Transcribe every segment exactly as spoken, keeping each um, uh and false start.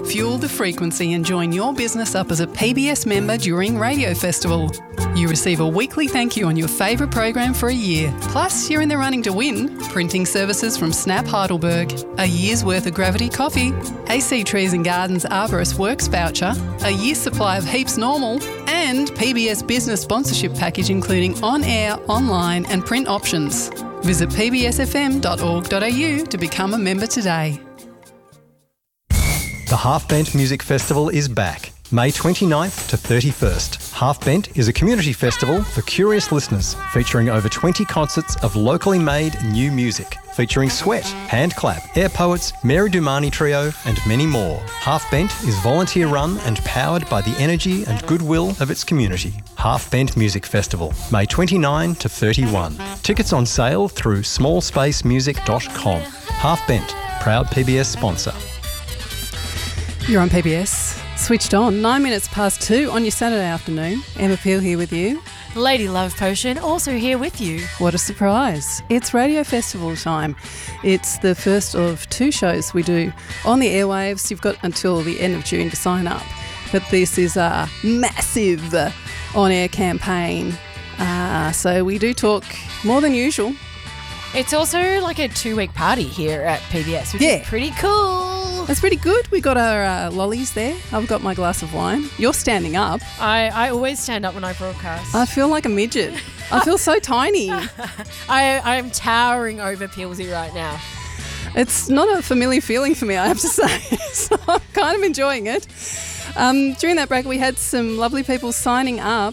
Fuel the frequency and join your business up as a P B S member during Radio Festival. You receive a weekly thank you on your favourite program for a year. Plus, you're in the running to win printing services from Snap Heidelberg, a year's worth of Gravity coffee, A C Trees and Gardens Arborist Works voucher, a year's supply of Heaps Normal, and P B S business sponsorship package including on-air, online and print options. Visit p b s f m dot org dot a u to become a member today. The Half Bent Music Festival is back, May twenty-ninth to thirty-first. Half Bent is a community festival for curious listeners, featuring over twenty concerts of locally made new music, featuring Sweat, Handclap, Air Poets, Mary Dumani Trio and many more. Half Bent is volunteer run and powered by the energy and goodwill of its community. Half Bent Music Festival, May twenty-ninth to thirty-first. Tickets on sale through small space music dot com. Half Bent, proud P B S sponsor. You're on P B S, switched on, nine minutes past two on your Saturday afternoon. Emma Peel here with you. Lady Love Potion also here with you. What a surprise. It's Radio Festival time. It's the first of two shows we do on the airwaves. You've got until the end of June to sign up. But this is a massive on-air campaign. Uh, so we do talk more than usual. It's also like a two-week party here at P B S, which Yeah. is pretty cool. That's pretty good. We got our uh, lollies there. I've got my glass of wine. You're standing up. I, I always stand up when I broadcast. I feel like a midget. I feel so tiny. I I am towering over Pilsy right now. It's not a familiar feeling for me, I have to say. So I'm kind of enjoying it. Um, during that break, we had some lovely people signing up.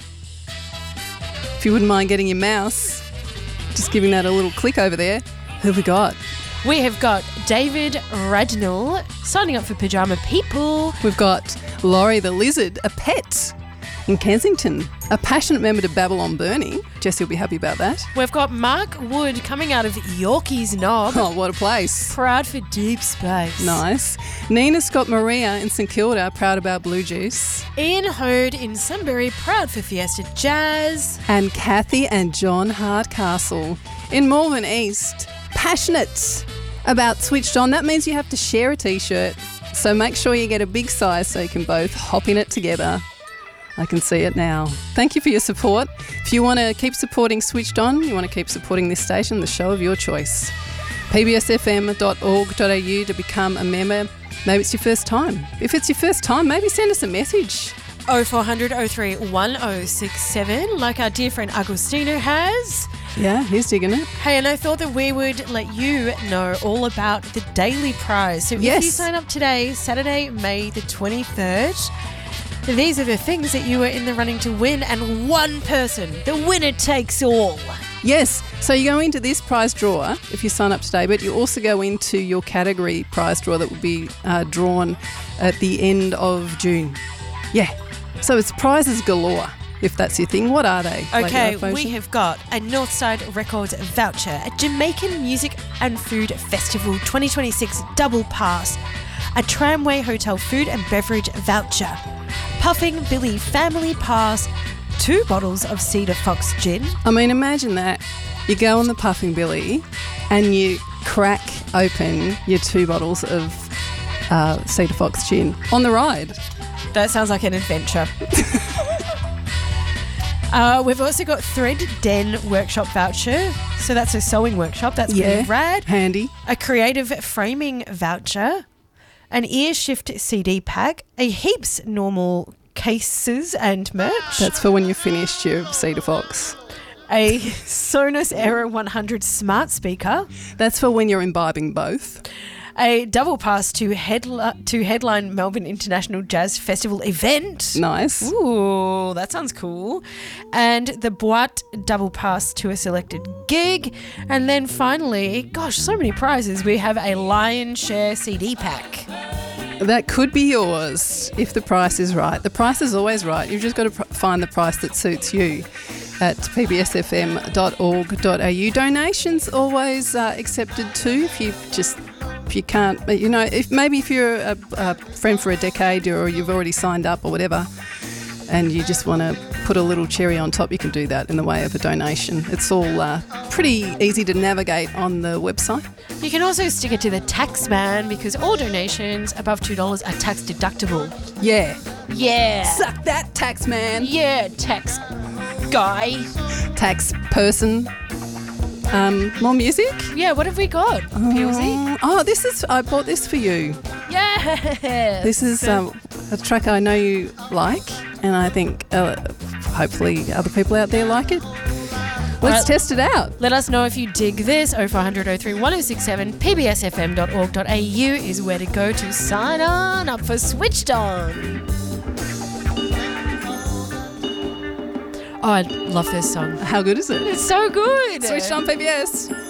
If you wouldn't mind getting your mouse, just giving that a little click over there. Who have we got? We have got David Radnell signing up for Pyjama People. We've got Laurie the Lizard, a pet in Kensington, a passionate member to Babylon Burning. Jesse will be happy about that. We've got Mark Wood coming out of Yorkie's Knob. Oh, what a place. Proud for Deep Space. Nice. Nina Scott Maria in St Kilda, proud about Blue Juice. Ian Hode in Sunbury, proud for Fiesta Jazz. And Kathy and John Hardcastle in Malvern East, passionate about Switched On. That means you have to share a t-shirt. So make sure you get a big size so you can both hop in it together. I can see it now. Thank you for your support. If you want to keep supporting Switched On, you want to keep supporting this station, the show of your choice. p b s f m dot org dot a u to become a member. Maybe it's your first time. If it's your first time, maybe send us a message. oh four hundred oh three one oh six seven, like our dear friend Agostino has. Yeah, he's digging it. Hey, and I thought that we would let you know all about the daily prize. So Yes. if you sign up today, Saturday, May the twenty-third, these are the things that you are in the running to win, and one person, the winner takes all. Yes, so you go into this prize drawer if you sign up today, but you also go into your category prize drawer that will be uh, drawn at the end of June. Yeah, so it's prizes galore, if that's your thing. What are they? Okay, Lady Love we Potion? have got a Northside Records voucher, a Jamaican Music and Food Festival twenty twenty-six double pass, a Tramway Hotel food and beverage voucher, Puffing Billy family pass, two bottles of Cedar Fox gin. I mean, imagine that. You go on the Puffing Billy and you crack open your two bottles of uh, Cedar Fox gin on the ride. That sounds like an adventure. Uh, we've also got Thread Den workshop voucher. So that's a sewing workshop. That's Yeah, pretty rad. handy. A creative framing voucher. An ear shift C D pack. A Heaps Normal cases and merch. That's for when you've finished your Cedar Fox. A Sonos Era one hundred smart speaker. That's for when you're imbibing both. A double pass to, headli- to headline Melbourne International Jazz Festival event. Nice. Ooh, that sounds cool. And the Boite double pass to a selected gig. And then finally, gosh, so many prizes. We have a Lion Share C D pack. That could be yours if the price is right. The price is always right. You've just got to pr- find the price that suits you at p b s f m dot org dot a u. Donations always uh, accepted too if you just... If you can't, you know, if maybe if you're a, a friend for a decade or you've already signed up or whatever, and you just want to put a little cherry on top, you can do that in the way of a donation. It's all uh, pretty easy to navigate on the website. You can also stick it to the tax man because all donations above two dollars are tax deductible. Yeah. Yeah. Suck that, tax man. Yeah, tax guy. Tax person. Um, more music? Yeah, what have we got, Pilsy? Oh, this is, I bought this for you. Yeah. This is um, a track I know you like, and I think uh, hopefully other people out there like it. Let's Right. test it out. Let us know if you dig this. oh four hundred oh three one oh six seven p b s f m dot org dot a u is where to go to sign on up for Switched On. Oh, I love this song. How good is it? It's so good. Switched on P B S.